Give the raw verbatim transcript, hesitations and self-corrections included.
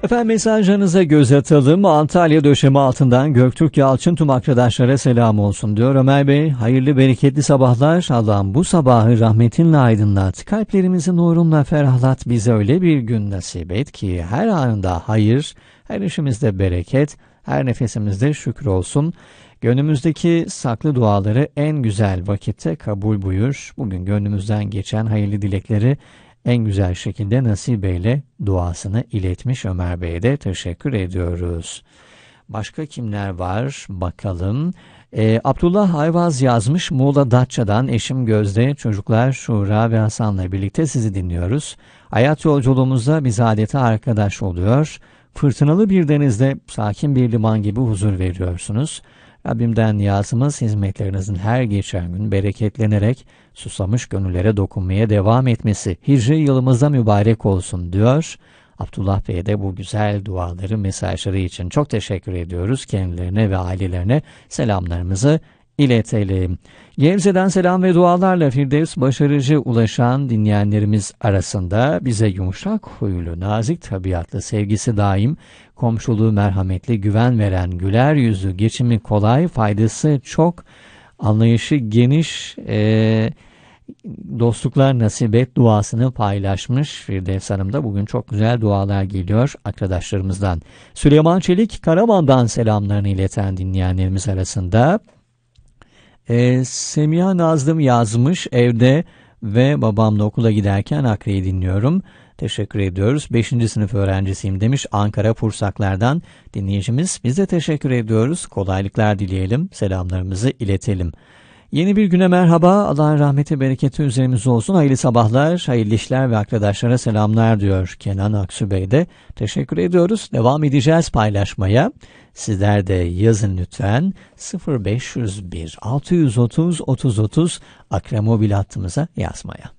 Efendim mesajlarınıza göz atalım. Antalya döşeme altından Göktürk Yalçın tüm arkadaşlara selam olsun diyor. Ömer Bey, hayırlı bereketli sabahlar. Allah'ım bu sabahı rahmetinle aydınlat. Kalplerimizi nurunla ferahlat. Bize öyle bir gün nasip et ki her anında hayır, her işimizde bereket, her nefesimizde şükür olsun. Gönlümüzdeki saklı duaları en güzel vakitte kabul buyur. Bugün gönlümüzden geçen hayırlı dilekleri en güzel şekilde nasip eyle duasını iletmiş Ömer Bey'e de teşekkür ediyoruz. Başka kimler var bakalım. Ee, Abdullah Ayvaz yazmış, Muğla Datça'dan eşim Gözde, çocuklar Şura ve Hasan'la birlikte sizi dinliyoruz. Hayat yolculuğumuzda biz adeta arkadaş oluyor. Fırtınalı bir denizde sakin bir liman gibi huzur veriyorsunuz. Rabbimden niyazımız hizmetlerinizin her geçen gün bereketlenerek susamış gönüllere dokunmaya devam etmesi hicri yılımızda mübarek olsun diyor. Abdullah Bey'e de bu güzel duaları, mesajları için çok teşekkür ediyoruz. Kendilerine ve ailelerine selamlarımızı iletelim. Gebze'den selam ve dualarla Firdevs Başarıcı ulaşan dinleyenlerimiz arasında bize yumuşak huylu, nazik tabiatlı, sevgisi daim, komşuluğu merhametli, güven veren, güler yüzlü, geçimi kolay, faydası çok, anlayışı geniş, e, dostluklar nasip et duasını paylaşmış Firdevs Hanım da. Bugün çok güzel dualar geliyor arkadaşlarımızdan. Süleyman Çelik Karaman'dan selamlarını ileten dinleyenlerimiz arasında. Ee, Semiha Nazlım yazmış, evde ve babamla okula giderken Akre'yi dinliyorum. Teşekkür ediyoruz. beşinci sınıf öğrencisiyim demiş Ankara Pursaklar'dan dinleyicimiz. Biz de teşekkür ediyoruz. Kolaylıklar dileyelim. Selamlarımızı iletelim. Yeni bir güne merhaba. Allah'ın rahmeti, bereketi üzerimize olsun. Hayırlı sabahlar, hayırlı işler ve arkadaşlara selamlar diyor Kenan Aksu Bey de. Teşekkür ediyoruz. Devam edeceğiz paylaşmaya. Sizler de yazın lütfen sıfır beş yüz bir altı yüz otuz otuz otuz Akre mobil hattımıza yazmaya.